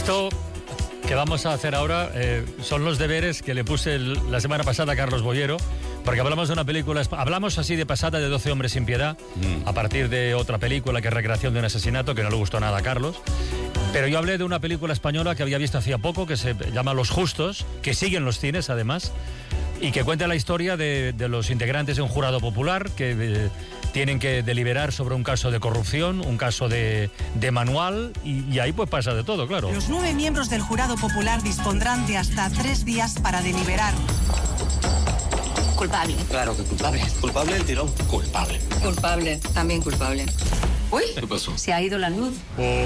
Esto que vamos a hacer ahora son los deberes que le puse la semana pasada a Carlos Boyero, porque hablamos de una película, hablamos así de pasada de 12 hombres sin piedad, a partir de otra película que es recreación de un asesinato, que no le gustó nada a Carlos. Pero yo hablé de una película española que había visto hacía poco, que se llama Los Justos, que sigue en los cines además, y que cuenta la historia de los integrantes de un jurado popular que tienen que deliberar sobre un caso de corrupción, un caso de manual, y ahí pues pasa de todo, claro. Los 9 miembros del jurado popular dispondrán de hasta 3 días para deliberar. Culpable. Claro que culpable. Culpable el tirón. Culpable. Culpable. También culpable. Uy, ¿Qué pasó? se ha ido la luz.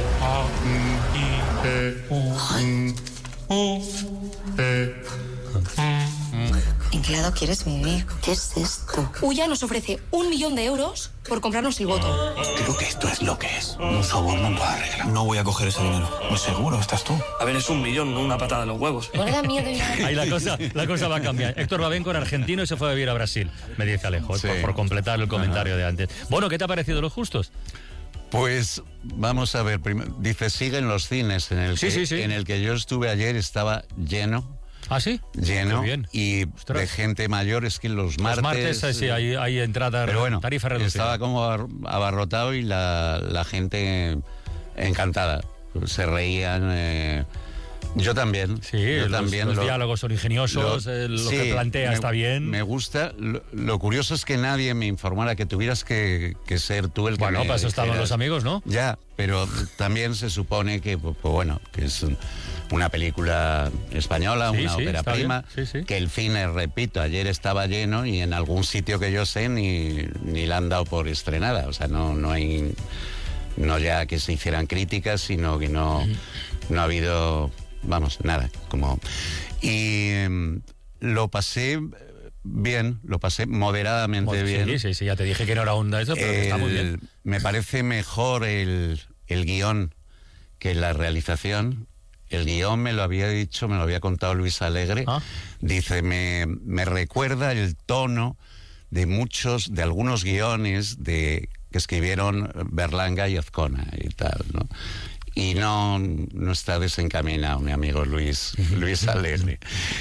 ¿En qué lado quieres vivir? ¿Qué es esto? Uya nos ofrece 1 millón de euros por comprarnos el voto. Creo que esto es lo que es. Un soborno lo arregla. No voy a coger ese dinero. ¿Muy seguro estás tú? A ver, es 1 millón, no una patada en los huevos. No le da miedo ir a... Ahí la cosa va a cambiar. Héctor Babenco era argentino y se fue a vivir a Brasil, me dice Alejo, Sí. por completar el comentario de antes. Bueno, ¿qué te ha parecido Los Justos? Pues vamos a ver, dice siguen los cines, en el, Sí. en el que yo estuve ayer estaba lleno. ¿Ah, sí? Lleno. Qué bien. Y Ostras. de gente mayor, es que los Los martes sí, hay entrada, pero bueno, tarifa reducida. estaba como abarrotado y la gente encantada. Se reían. Yo también. Sí, yo los también. diálogos son ingeniosos, lo sí, que plantea está bien. Me gusta. Lo curioso es que nadie me informara que tuvieras que ser tú el que Bueno, me para eso estaban dijeras. los amigos, ¿no? Ya, pero también se supone que, pues bueno, que es una película española, Sí, una sí, ópera está prima, bien. Sí. que el cine, repito, ayer estaba lleno y en algún sitio que yo sé ni la han dado por estrenada. O sea, no hay, no ya que se hicieran críticas, sino que no ha habido, vamos, nada. Y lo pasé bien, lo pasé moderadamente bien. Sí, ya te dije que no era onda eso, pero que está muy bien. Me parece mejor el guión que la realización. El guión me lo había contado Luis Alegre. Ah. Dice, me recuerda el tono de algunos guiones que escribieron Berlanga y Azcona y tal, ¿no? Y no está desencaminado mi amigo Luis Alegre.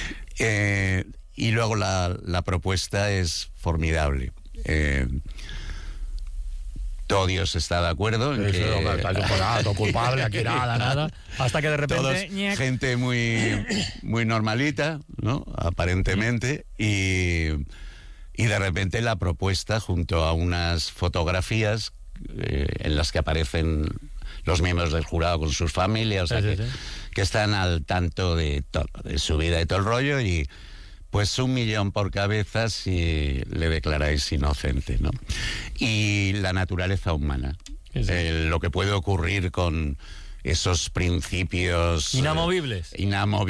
Y luego la propuesta es formidable. Todo Dios está de acuerdo en que culpable, aquí nada. Hasta que de repente... todos gente muy normalita, ¿no? Aparentemente, y de repente la propuesta junto a unas fotografías en las que aparecen los miembros del jurado con sus familias, o sea, que están al tanto de todo, de su vida y todo el rollo, y pues 1 millón por cabeza si le declaráis inocente, ¿no? Y la naturaleza humana, lo que puede ocurrir con esos principios inamovibles y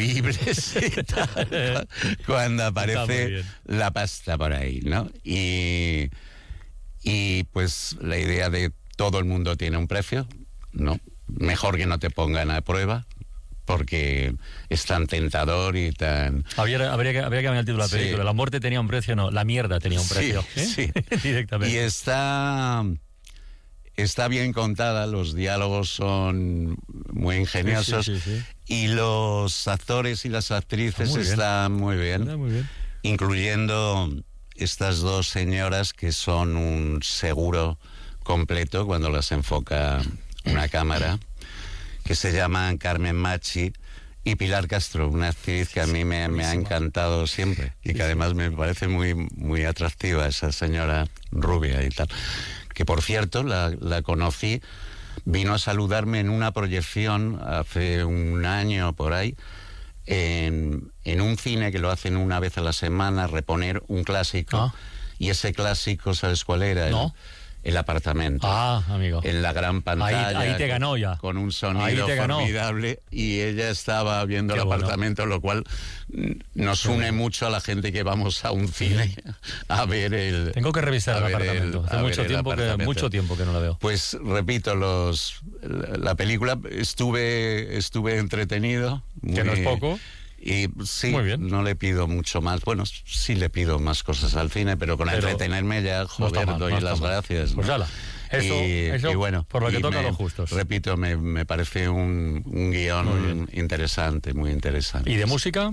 tal, cuando aparece la pasta por ahí, ¿no? Y pues la idea de todo el mundo tiene un precio, ¿no? Mejor que no te pongan a prueba, porque es tan tentador y tan... Habría que cambiar el título de la película. La muerte tenía un precio, no, la mierda tenía un precio. Sí. Directamente. Y está bien contada, los diálogos son muy ingeniosos, sí. Y los actores y las actrices están muy bien. Está muy bien. Incluyendo estas dos señoras que son un seguro completo cuando las enfoca una cámara, que se llaman Carmen Machi y Pilar Castro, una actriz que a mí me ha encantado siempre y que además me parece muy, muy atractiva, esa señora rubia y tal. Que por cierto, la conocí, vino a saludarme en una proyección hace 1 año por ahí, en un cine que lo hacen una vez a la semana, reponer un clásico. Y ese clásico, ¿sabes cuál era? No. El Apartamento. Amigo. En la gran pantalla. Ahí te ganó ya. Con un sonido formidable. Y ella estaba viendo el Apartamento, lo cual nos une mucho a la gente que vamos a un cine a ver el... Tengo que revisar el Apartamento. Hace mucho tiempo que no la veo. Pues repito, la película estuve entretenido. Que no es poco. Y sí, muy bien. No le pido mucho más. Bueno, sí le pido más cosas al cine, pero con entretenerme ya, joder, doy las gracias. Pues ¿no? ala. Eso y bueno, por lo que toca a los justos. Repito, me parece un guión interesante, muy interesante. ¿Y de música?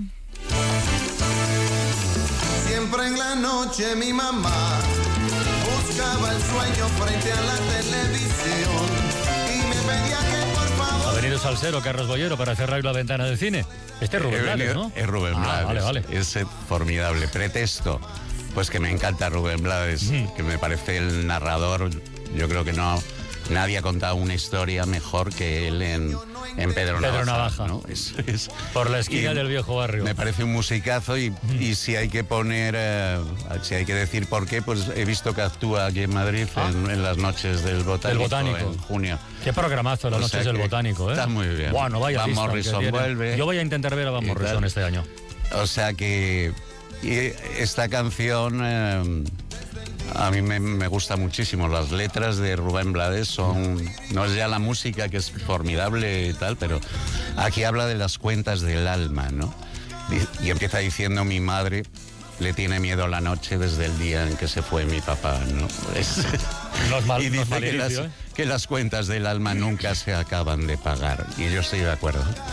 Siempre en la noche mi mamá buscaba el sueño frente a la televisión y me pedía que por favor... Ha venido Salsero, Carlos Boyero, para cerrar la ventana del cine. Este es Rubén Blades, ¿no? Es Rubén Blades. Vale. Es formidable. Pretexto, pues que me encanta Rubén Blades, que me parece el narrador. Yo creo que nadie ha contado una historia mejor que él en Pedro Navaja. ¿No? Por la esquina del viejo barrio. Me parece un musicazo y si hay que poner, si hay que decir por qué, pues he visto que actúa aquí en Madrid en las noches del Botánico, en junio. Qué programazo, las noches del Botánico, ¿eh? Está muy bien. Bueno, vaya Van Morrison vuelve. Yo voy a intentar ver a Van Morrison este año. O sea que esta canción... a mí me gusta muchísimo. Las letras de Rubén Blades no es ya la música, que es formidable y tal, pero aquí habla de las cuentas del alma, ¿no? Y empieza diciendo: mi madre le tiene miedo a la noche desde el día en que se fue mi papá, ¿no? Y dice que las cuentas del alma nunca se acaban de pagar. Y yo estoy de acuerdo.